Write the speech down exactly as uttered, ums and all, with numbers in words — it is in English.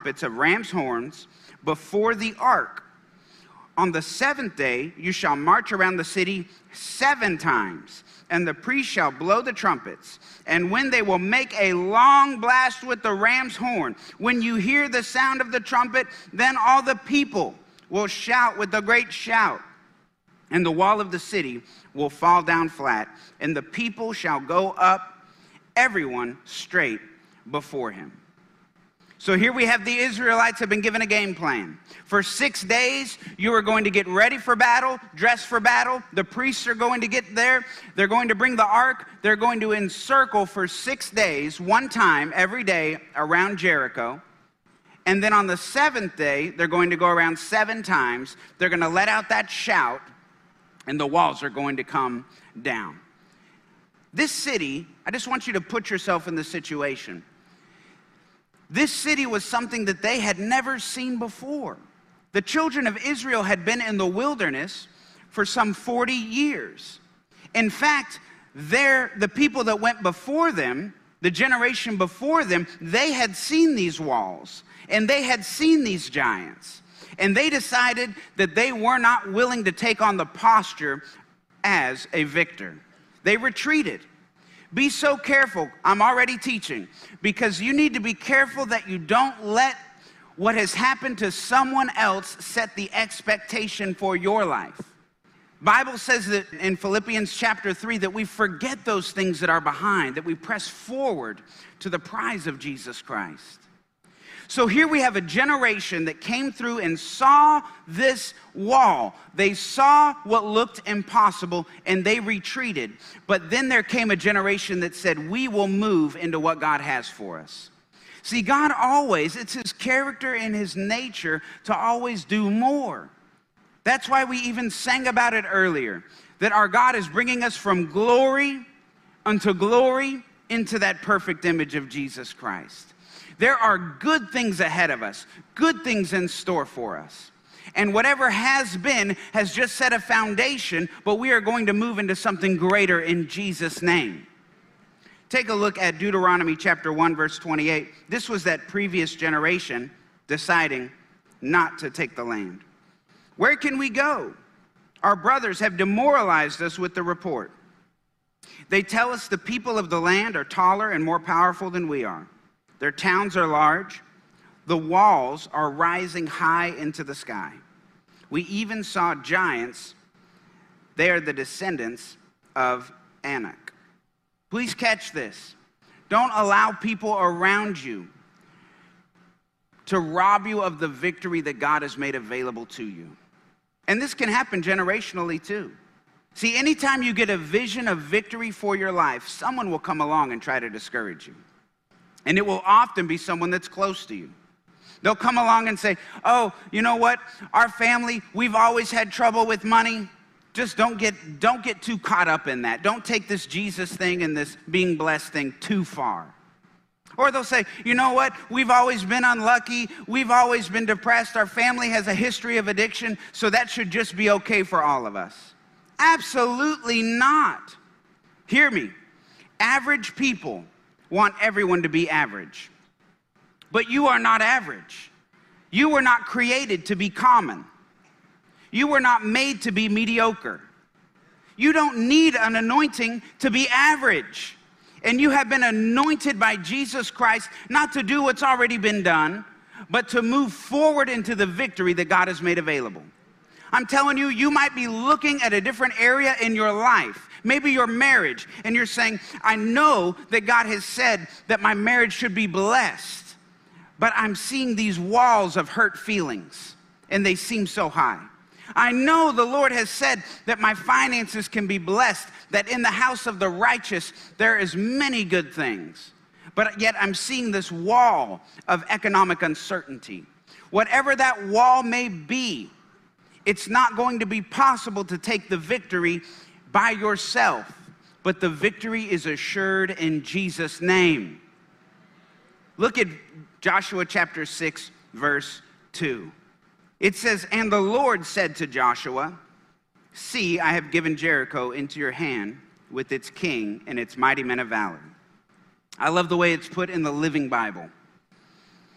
trumpets of ram's horns before the ark. On the seventh day you shall march around the city seven times, and the priest shall blow the trumpets. And when they will make a long blast with the ram's horn, when you hear the sound of the trumpet, then all the people will shout with a great shout. And the wall of the city will fall down flat, and the people shall go up, everyone straight before him. So here we have the Israelites have been given a game plan. For six days, you are going to get ready for battle, dress for battle. The priests are going to get there. They're going to bring the ark. They're going to encircle for six days, one time every day around Jericho. And then on the seventh day, they're going to go around seven times. They're going to let out that shout, and the walls are going to come down. This city, I just want you to put yourself in the situation. This city was something that they had never seen before. The children of Israel had been in the wilderness for some forty years. In fact, they're, the people that went before them, the generation before them, they had seen these walls, and they had seen these giants. And they decided that they were not willing to take on the posture as a victor. They retreated. Be so careful, I'm already teaching, because you need to be careful that you don't let what has happened to someone else set the expectation for your life. Bible says that in Philippians chapter three that we forget those things that are behind, that we press forward to the prize of Jesus Christ. So here we have a generation that came through and saw this wall. They saw what looked impossible, and they retreated. But then there came a generation that said, we will move into what God has for us. See, God always, it's his character and his nature to always do more. That's why we even sang about it earlier, that our God is bringing us from glory unto glory into that perfect image of Jesus Christ. There are good things ahead of us, good things in store for us. And whatever has been has just set a foundation, but we are going to move into something greater in Jesus' name. Take a look at Deuteronomy chapter one, verse twenty-eight. This was that previous generation deciding not to take the land. Where can we go? Our brothers have demoralized us with the report. They tell us the people of the land are taller and more powerful than we are. Their towns are large. The walls are rising high into the sky. We even saw giants. They are the descendants of Anak. Please catch this. Don't allow people around you to rob you of the victory that God has made available to you. And this can happen generationally too. See, anytime you get a vision of victory for your life, someone will come along and try to discourage you. And it will often be someone that's close to you. They'll come along and say, oh, you know what? Our family, we've always had trouble with money. Just don't get, don't get too caught up in that. Don't take this Jesus thing and this being blessed thing too far. Or they'll say, you know what? We've always been unlucky. We've always been depressed. Our family has a history of addiction, so that should just be okay for all of us. Absolutely not. Hear me. Average people want everyone to be average. But you are not average. You were not created to be common. You were not made to be mediocre. You don't need an anointing to be average. And you have been anointed by Jesus Christ not to do what's already been done, but to move forward into the victory that God has made available. I'm telling you, you might be looking at a different area in your life. Maybe your marriage, and you're saying, I know that God has said that my marriage should be blessed, but I'm seeing these walls of hurt feelings, and they seem so high. I know the Lord has said that my finances can be blessed, that in the house of the righteous there is many good things, but yet I'm seeing this wall of economic uncertainty. Whatever that wall may be, it's not going to be possible to take the victory by yourself, but the victory is assured in Jesus' name. Look at Joshua chapter six, verse two. It says, and the Lord said to Joshua, see, I have given Jericho into your hand with its king and its mighty men of valor. I love the way it's put in the Living Bible.